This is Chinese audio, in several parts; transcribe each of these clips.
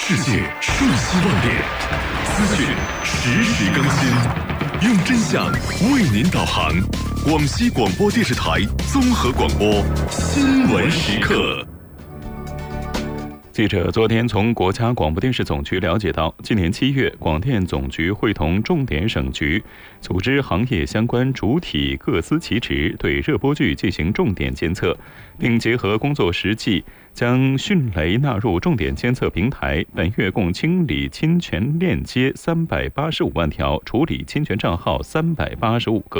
世界瞬息万变，资讯实时更新，用真相为您导航。广西广播电视台综合广播新闻时刻。 记者昨天从国家广播电视总局了解到，今年7月，广电总局会同重点省局，组织行业相关主体各司其职，对热播剧进行重点监测，并结合工作实际，将迅雷纳入重点监测平台。本月共清理侵权链接385万条，处理侵权账号385个。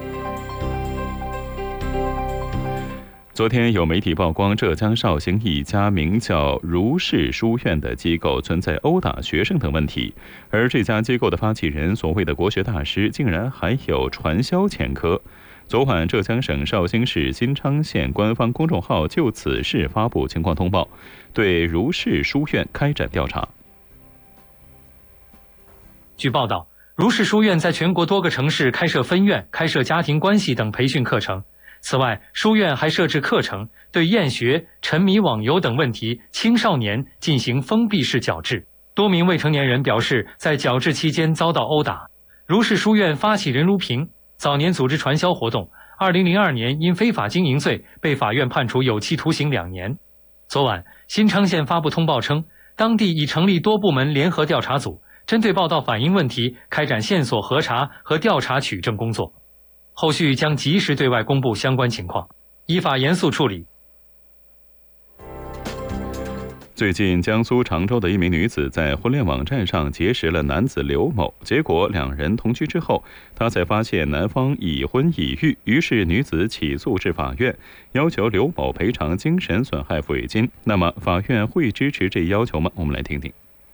昨天有媒体曝光，浙江绍兴一家名叫如是书院的机构存在殴打学生等问题，而这家机构的发起人，所谓的国学大师，竟然还有传销前科。昨晚，浙江省绍兴市新昌县官方公众号就此事发布情况通报，对如是书院开展调查。 据报道，如是书院在全国多个城市开设分院，开设家庭关系等培训课程。此外，书院还设置课程，对厌学、沉迷网游等问题青少年进行封闭式矫治。多名未成年人表示，在矫治期间遭到殴打。如是书院发起人卢平早年组织传销活动，2002年因非法经营罪被法院判处有期徒刑2年。昨晚，新昌县发布通报称，当地已成立多部门联合调查组，针对报道反映问题，开展线索核查和调查取证工作。后续将及时对外公布相关情况，依法严肃处理。 最近，江苏常州的一名女子在婚恋网站上结识了男子刘某，结果2人同居之后，她才发现男方已婚已育，于是女子起诉至法院，要求刘某赔偿精神损害抚慰金。那么，法院会支持这一要求吗？我们来听听。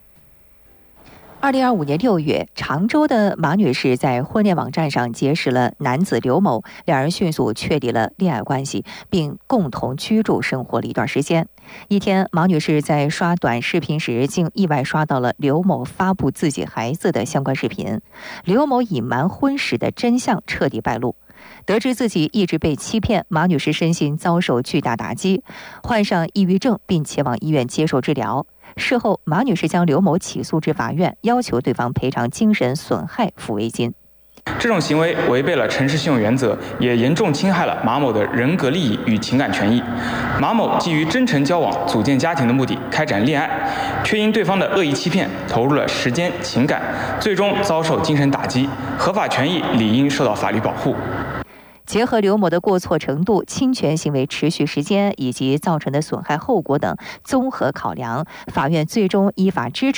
2025年6月，常州的马女士在婚恋网站上结识了男子刘某，两人迅速确立了恋爱关系，并共同居住生活了一段时间。一天，马女士在刷短视频时，竟意外刷到了刘某发布自己孩子的相关视频。刘某隐瞒婚史的真相彻底败露。得知自己一直被欺骗，马女士身心遭受巨大打击，患上抑郁症，并前往医院接受治疗。事后，马女士将刘某起诉至法院，要求对方赔偿精神损害抚慰金。 这种行为违背了诚实信用原则，也严重侵害了马某的人格利益与情感权益。马某基于真诚交往、组建家庭的目的开展恋爱，却因对方的恶意欺骗投入了时间、情感，最终遭受精神打击，合法权益理应受到法律保护。 结合刘某的过错程度、侵权行为持续时间以及造成的损害后果等综合考量，法院最终依法支持